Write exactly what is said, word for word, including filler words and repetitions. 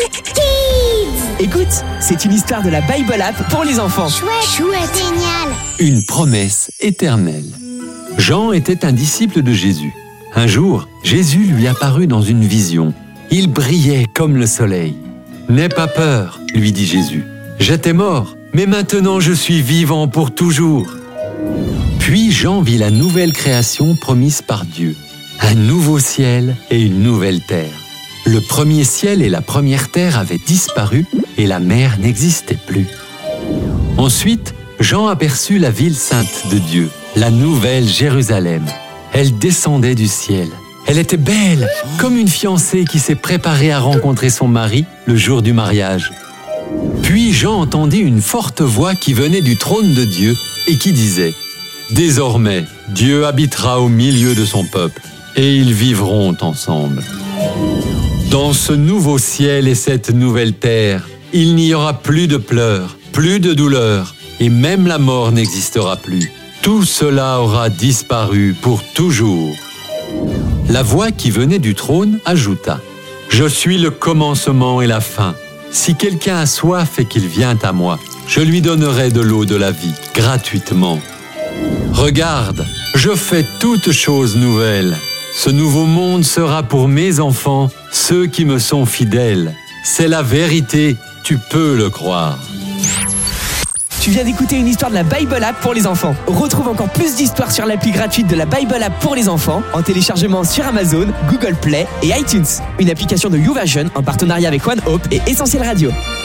Écoute, c'est une histoire de la Bible App pour les enfants. Chouette, chouette, génial. Une promesse éternelle. Jean était un disciple de Jésus. Un jour, Jésus lui apparut dans une vision. Il brillait comme le soleil. « N'aie pas peur, lui dit Jésus. J'étais mort, mais maintenant je suis vivant pour toujours. » Puis Jean vit la nouvelle création promise par Dieu. Un nouveau ciel et une nouvelle terre. Le premier ciel et la première terre avaient disparu et la mer n'existait plus. Ensuite, Jean aperçut la ville sainte de Dieu, la nouvelle Jérusalem. Elle descendait du ciel. Elle était belle, comme une fiancée qui s'est préparée à rencontrer son mari le jour du mariage. Puis Jean entendit une forte voix qui venait du trône de Dieu et qui disait « Désormais, Dieu habitera au milieu de son peuple et ils vivront ensemble. » Dans ce nouveau ciel et cette nouvelle terre, il n'y aura plus de pleurs, plus de douleurs, et même la mort n'existera plus. Tout cela aura disparu pour toujours. La voix qui venait du trône ajouta « Je suis le commencement et la fin. Si quelqu'un a soif et qu'il vient à moi, je lui donnerai de l'eau de la vie, gratuitement. Regarde, je fais toutes choses nouvelles. Ce nouveau monde sera pour mes enfants, ceux qui me sont fidèles. C'est la vérité, tu peux le croire. » Tu viens d'écouter une histoire de la Bible App pour les enfants. Retrouve encore plus d'histoires sur l'appli gratuite de la Bible App pour les enfants en téléchargement sur Amazon, Google Play et iTunes. Une application de YouVersion en partenariat avec One Hope et Essentiel Radio.